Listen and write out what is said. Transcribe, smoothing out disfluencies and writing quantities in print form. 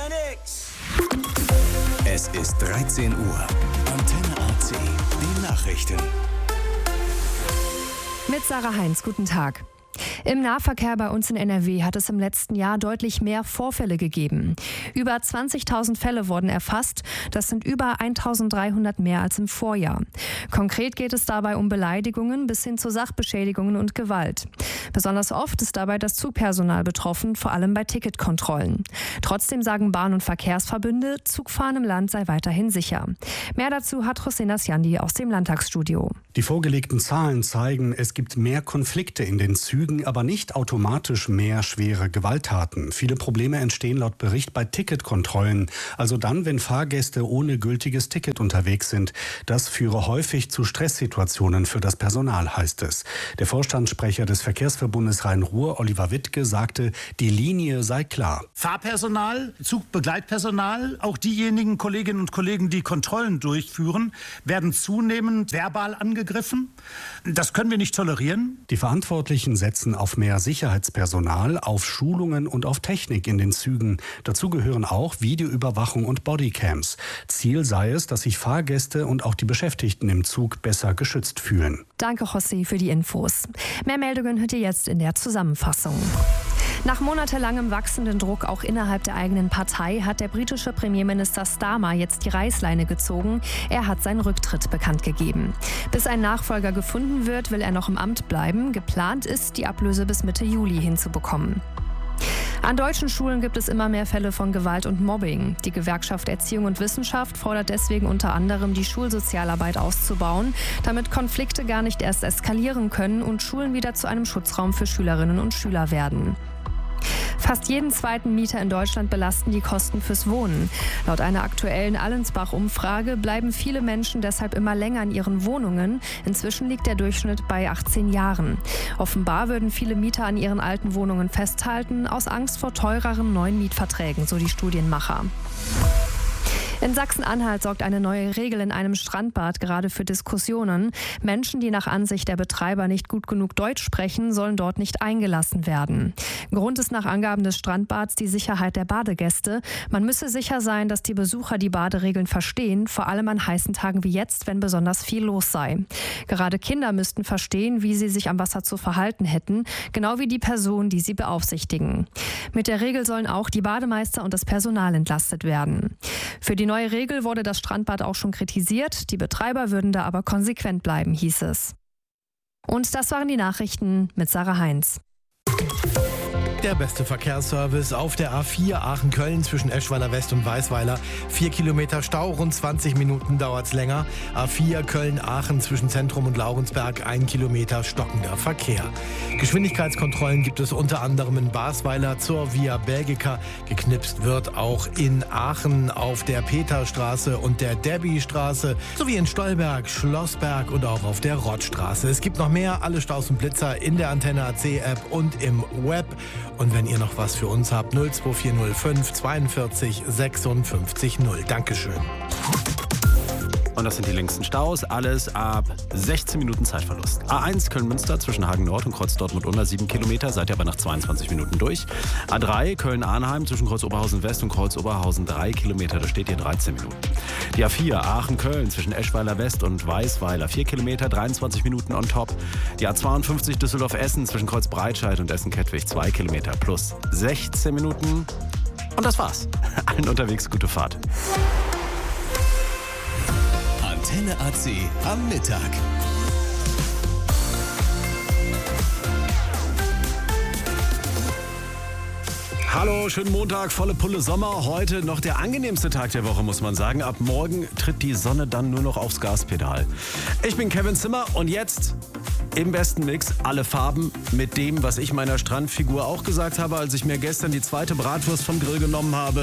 Es ist 13 Uhr. Antenne AC. Die Nachrichten. Mit Sarah Heinz, guten Tag. Im Nahverkehr bei uns in NRW hat es im letzten Jahr deutlich mehr Vorfälle gegeben. Über 20.000 Fälle wurden erfasst. Das sind über 1.300 mehr als im Vorjahr. Konkret geht es dabei um Beleidigungen bis hin zu Sachbeschädigungen und Gewalt. Besonders oft ist dabei das Zugpersonal betroffen, vor allem bei Ticketkontrollen. Trotzdem sagen Bahn- und Verkehrsverbünde, Zugfahren im Land sei weiterhin sicher. Mehr dazu hat José Nasjandi aus dem Landtagsstudio. Die vorgelegten Zahlen zeigen, es gibt mehr Konflikte in den Zügen, aber nicht automatisch mehr schwere Gewalttaten. Viele Probleme entstehen laut Bericht bei Ticketkontrollen, also dann, wenn Fahrgäste ohne gültiges Ticket unterwegs sind. Das führe häufig zu Stresssituationen für das Personal, heißt es. Der Vorstandssprecher des Verkehrsverbundes Rhein-Ruhr, Oliver Wittke, sagte, die Linie sei klar. Fahrpersonal, Zugbegleitpersonal, auch diejenigen Kolleginnen und Kollegen, die Kontrollen durchführen, werden zunehmend verbal angegriffen. Das können wir nicht tolerieren. Die Verantwortlichen setzen auf mehr Sicherheitspersonal, auf Schulungen und auf Technik in den Zügen. Dazu gehören auch Videoüberwachung und Bodycams. Ziel sei es, dass sich Fahrgäste und auch die Beschäftigten im Zug besser geschützt fühlen. Danke, José, für die Infos. Mehr Meldungen hört ihr jetzt in der Zusammenfassung. Nach monatelangem wachsenden Druck auch innerhalb der eigenen Partei hat der britische Premierminister Starmer jetzt die Reißleine gezogen. Er hat seinen Rücktritt bekannt gegeben. Bis ein Nachfolger gefunden wird, will er noch im Amt bleiben. Geplant ist, die Ablöse bis Mitte Juli hinzubekommen. An deutschen Schulen gibt es immer mehr Fälle von Gewalt und Mobbing. Die Gewerkschaft Erziehung und Wissenschaft fordert deswegen unter anderem, die Schulsozialarbeit auszubauen, damit Konflikte gar nicht erst eskalieren können und Schulen wieder zu einem Schutzraum für Schülerinnen und Schüler werden. Fast jeden zweiten Mieter in Deutschland belasten die Kosten fürs Wohnen. Laut einer aktuellen Allensbach-Umfrage bleiben viele Menschen deshalb immer länger in ihren Wohnungen. Inzwischen liegt der Durchschnitt bei 18 Jahren. Offenbar würden viele Mieter an ihren alten Wohnungen festhalten, aus Angst vor teureren neuen Mietverträgen, so die Studienmacher. In Sachsen-Anhalt sorgt eine neue Regel in einem Strandbad gerade für Diskussionen. Menschen, die nach Ansicht der Betreiber nicht gut genug Deutsch sprechen, sollen dort nicht eingelassen werden. Grund ist nach Angaben des Strandbads die Sicherheit der Badegäste. Man müsse sicher sein, dass die Besucher die Baderegeln verstehen, vor allem an heißen Tagen wie jetzt, wenn besonders viel los sei. Gerade Kinder müssten verstehen, wie sie sich am Wasser zu verhalten hätten, genau wie die Personen, die sie beaufsichtigen. Mit der Regel sollen auch die Bademeister und das Personal entlastet werden. Für die neue Regel wurde das Strandbad auch schon kritisiert. Die Betreiber würden da aber konsequent bleiben, hieß es. Und das waren die Nachrichten mit Sarah Heinz. Der beste Verkehrsservice auf der A4 Aachen-Köln zwischen Eschweiler West und Weisweiler. 4 Kilometer Stau, rund 20 Minuten dauert's länger. A4 Köln-Aachen zwischen Zentrum und Laurensberg, 1 Kilometer stockender Verkehr. Geschwindigkeitskontrollen gibt es unter anderem in Basweiler zur Via Belgica. Geknipst wird auch in Aachen auf der Peterstraße und der Debbiestraße sowie in Stolberg, Schlossberg und auch auf der Rottstraße. Es gibt noch mehr, alle Staus und Blitzer in der Antenne AC App und im Web. Und wenn ihr noch was für uns habt, 02405 42 56 0. Dankeschön. Und das sind die längsten Staus. Alles ab 16 Minuten Zeitverlust. A1 Köln-Münster zwischen Hagen Nord und Kreuz Dortmund unter 7 Kilometer. Seid ihr aber nach 22 Minuten durch. A3 Köln-Arnheim zwischen Kreuz Oberhausen West und Kreuz Oberhausen 3 Kilometer. Da steht ihr 13 Minuten. Die A4 Aachen-Köln zwischen Eschweiler West und Weisweiler 4 Kilometer, 23 Minuten on top. Die A52 Düsseldorf-Essen zwischen Kreuz Breitscheid und Essen-Kettwig 2 Kilometer plus 16 Minuten. Und das war's. Allen unterwegs gute Fahrt. Antenne AC am Mittag. Hallo, schönen Montag, volle Pulle Sommer. Heute noch der angenehmste Tag der Woche, muss man sagen. Ab morgen tritt die Sonne dann nur noch aufs Gaspedal. Ich bin Kevin Zimmer und jetzt im besten Mix alle Farben mit dem, was ich meiner Strandfigur auch gesagt habe, als ich mir gestern die zweite Bratwurst vom Grill genommen habe.